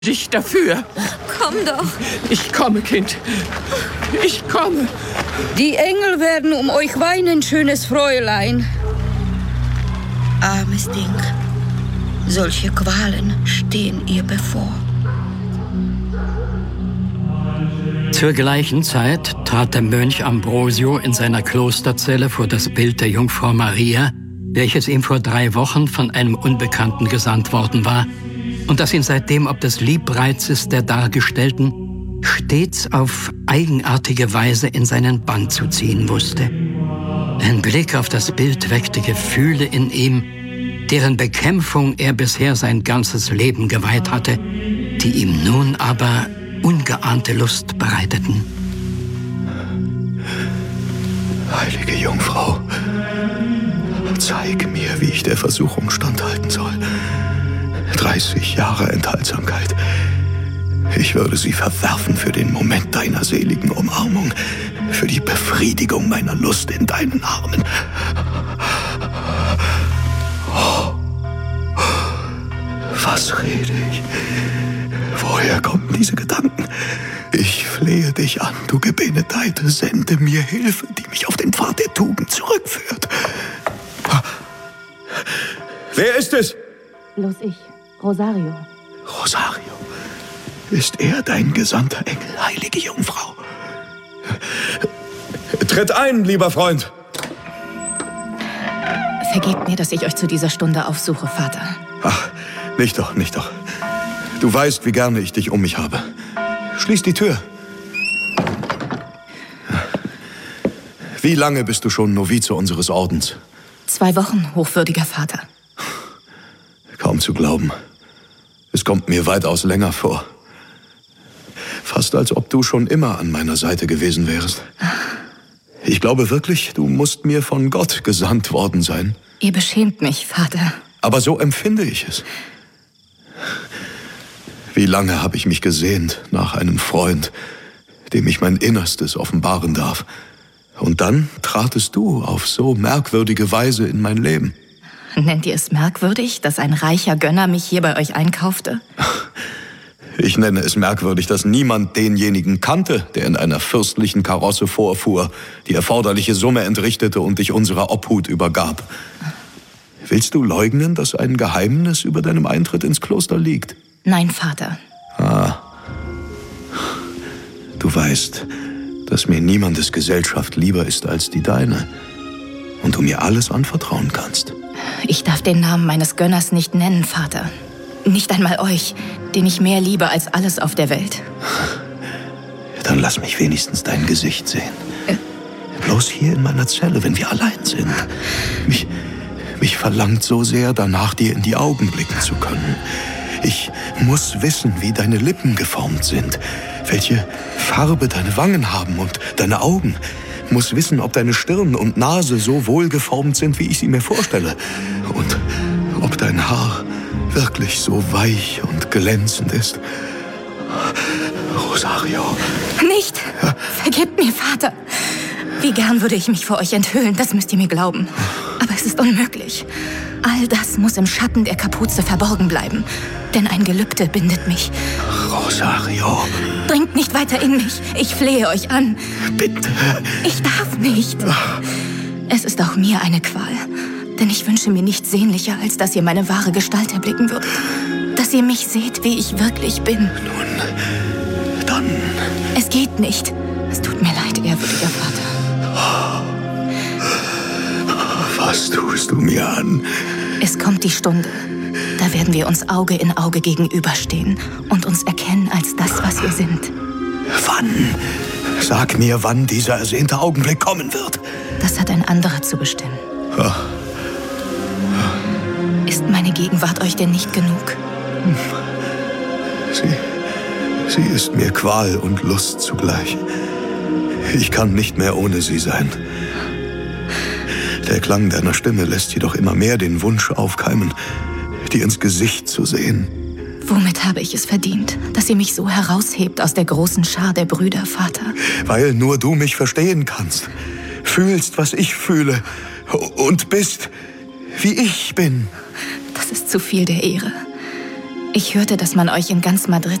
dich dafür. Komm doch. Ich komme, Kind. Ich komme. Die Engel werden um euch weinen, schönes Fräulein. Armes Ding. Solche Qualen stehen ihr bevor. Zur gleichen Zeit trat der Mönch Ambrosio in seiner Klosterzelle vor das Bild der Jungfrau Maria, welches ihm vor 3 Wochen von einem Unbekannten gesandt worden war und das ihn seitdem ob des Liebreizes der Dargestellten stets auf eigenartige Weise in seinen Bann zu ziehen wusste. Ein Blick auf das Bild weckte Gefühle in ihm, deren Bekämpfung er bisher sein ganzes Leben geweiht hatte, die ihm nun aber ungeahnte Lust bereiteten. Heilige Jungfrau, zeige mir, wie ich der Versuchung standhalten soll. 30 Jahre Enthaltsamkeit. Ich würde sie verwerfen für den Moment deiner seligen Umarmung, für die Befriedigung meiner Lust in deinen Armen. Oh. Was rede ich? Woher kommen diese Gedanken? Ich flehe dich an, du Gebenedeite, sende mir Hilfe, die mich auf den Pfad der Tugend zurückführt. Wer ist es? Bloß ich, Rosario. Rosario? Ist er dein gesandter Engel, heilige Jungfrau? Tritt ein, lieber Freund. Vergebt mir, dass ich euch zu dieser Stunde aufsuche, Vater. Ach, nicht doch, nicht doch. Du weißt, wie gerne ich dich um mich habe. Schließ die Tür. Wie lange bist du schon Novize unseres Ordens? 2 Wochen, hochwürdiger Vater. Kaum zu glauben. Es kommt mir weitaus länger vor. Fast als ob du schon immer an meiner Seite gewesen wärst. Ich glaube wirklich, du musst mir von Gott gesandt worden sein. Ihr beschämt mich, Vater. Aber so empfinde ich es. Wie lange habe ich mich gesehnt nach einem Freund, dem ich mein Innerstes offenbaren darf. Und dann tratest du auf so merkwürdige Weise in mein Leben. Nennt ihr es merkwürdig, dass ein reicher Gönner mich hier bei euch einkaufte? Ich nenne es merkwürdig, dass niemand denjenigen kannte, der in einer fürstlichen Karosse vorfuhr, die erforderliche Summe entrichtete und dich unserer Obhut übergab. Willst du leugnen, dass ein Geheimnis über deinem Eintritt ins Kloster liegt? Nein, Vater. Du weißt, dass mir niemandes Gesellschaft lieber ist als die deine und du mir alles anvertrauen kannst. Ich darf den Namen meines Gönners nicht nennen, Vater. Nicht einmal euch, den ich mehr liebe als alles auf der Welt. Dann lass mich wenigstens dein Gesicht sehen. Bloß hier in meiner Zelle, wenn wir allein sind. Mich verlangt so sehr danach, dir in die Augen blicken zu können. Ich muss wissen, wie deine Lippen geformt sind, welche Farbe deine Wangen haben und deine Augen. Muss wissen, ob deine Stirn und Nase so wohlgeformt sind, wie ich sie mir vorstelle. Und ob dein Haar wirklich so weich und glänzend ist. Rosario. Nicht! Vergebt mir, Vater. Wie gern würde ich mich vor euch enthüllen, das müsst ihr mir glauben. Aber es ist unmöglich. All das muss im Schatten der Kapuze verborgen bleiben. Denn ein Gelübde bindet mich. Rosario. Dringt nicht weiter in mich. Ich flehe euch an. Bitte. Ich darf nicht. Es ist auch mir eine Qual. Denn ich wünsche mir nichts sehnlicher, als dass ihr meine wahre Gestalt erblicken würdet. Dass ihr mich seht, wie ich wirklich bin. Nun, dann... Es geht nicht. Es tut mir leid, ehrwürdiger Vater. Was tust du mir an? Es kommt die Stunde. Da werden wir uns Auge in Auge gegenüberstehen und uns erkennen als das, was wir sind. Wann? Sag mir, wann dieser ersehnte Augenblick kommen wird. Das hat ein anderer zu bestimmen. Ist meine Gegenwart euch denn nicht genug? Sie ist mir Qual und Lust zugleich. Ich kann nicht mehr ohne sie sein. Der Klang deiner Stimme lässt jedoch immer mehr den Wunsch aufkeimen, dir ins Gesicht zu sehen. Womit habe ich es verdient, dass ihr mich so heraushebt aus der großen Schar der Brüder, Vater? Weil nur du mich verstehen kannst, fühlst, was ich fühle und bist, wie ich bin. Das ist zu viel der Ehre. Ich hörte, dass man euch in ganz Madrid